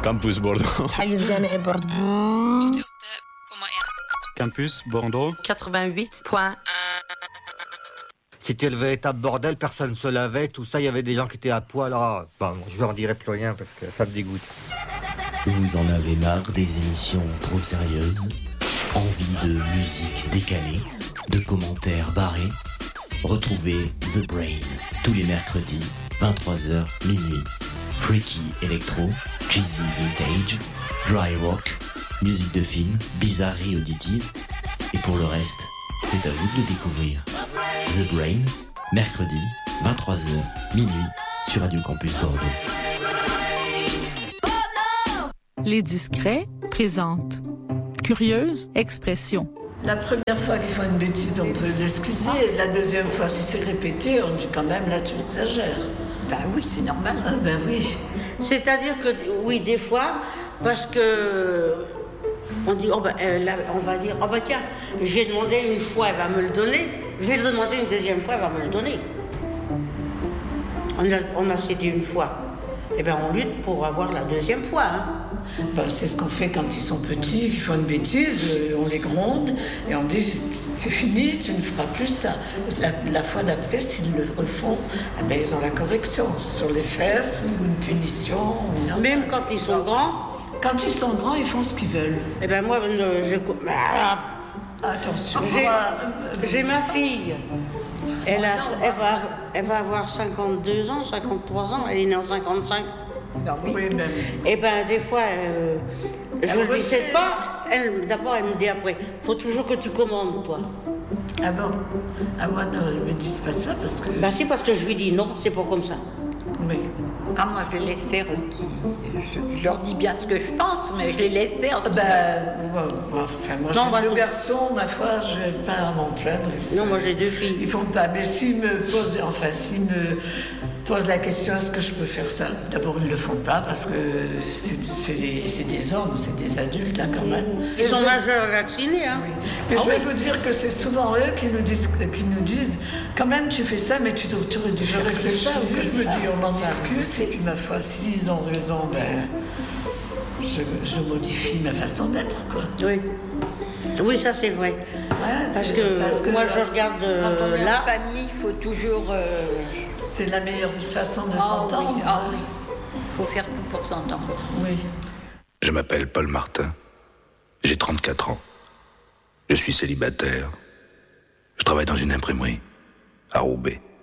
Campus Bordeaux. Campus Bordeaux 88.1. C'était le véritable bordel, personne ne se lavait, tout ça, il y avait des gens qui étaient à poil. Alors, je leur dirai plus rien parce que ça me dégoûte. Vous en avez marre des émissions trop sérieuses? Envie de musique décalée? De commentaires barrés? Retrouvez The Brain tous les mercredis, 23h minuit. Freaky Electro, Cheesy Vintage, Dry Rock, musique de film, bizarrerie auditive. Et pour le reste, c'est à vous de le découvrir. The Brain, mercredi, 23h minuit, sur Radio Campus Bordeaux. Les Discrets présentent Curieuse Expression. La première fois qu'ils font une bêtise, on peut l'excuser. La deuxième fois, si c'est répété, on dit quand même, là, tu exagères. Ben oui, c'est normal. Ah ben oui. C'est-à-dire que, oui, des fois, parce que on dit, là, on va dire, tiens, j'ai demandé une fois, elle va me le donner. Je vais le demander une deuxième fois, elle va me le donner. On a cédé une fois. Eh bien, on lutte pour avoir la deuxième fois. Hein. C'est ce qu'on fait quand ils sont petits, qu'ils font une bêtise, on les gronde et on dit c'est fini, tu ne feras plus ça. La fois d'après, s'ils le refont, ils ont la correction sur les fesses ou une punition. Même quand ils sont grands. Quand ils sont grands, ils font ce qu'ils veulent. Eh bien, moi, attention. J'ai ma fille. Elle va avoir 52 ans, 53 ans, elle est née en 55. Oui, même. Et des fois, je ne lui cède pas. D'abord, elle me dit après, faut toujours que tu commandes, toi. Ah bon? Ah moi, non, ne me dis pas ça parce que... si, parce que je lui dis non, c'est pas comme ça. Oui. Ah, moi, je les sers aussi. Je leur dis bien ce que je pense, mais je les laisse faire. Moi, j'ai deux garçons, ma foi, je n'ai pas à m'en plaindre. Non, moi, j'ai deux filles. Ils font pas. Mais s'ils me posent la question, est-ce que je peux faire ça? D'abord, ils ne le font pas parce que c'est des hommes, c'est des adultes, hein, quand même. Ils sont majeurs vaccinés, hein. Oui. Mais je vais vous dire que c'est souvent eux qui nous disent, quand même, tu fais ça, mais tu aurais dû réfléchir. Je me dis, on en discute, et puis ma foi, s'ils ont raison, je modifie ma façon d'être, quoi. Oui. Oui, ça c'est vrai. Ouais, parce que moi je regarde quand on est là. En famille, il faut toujours. C'est la meilleure façon de s'entendre. Oui. Ah oui. Il faut faire tout pour s'entendre. Oui. Je m'appelle Paul Martin. J'ai 34 ans. Je suis célibataire. Je travaille dans une imprimerie à Roubaix.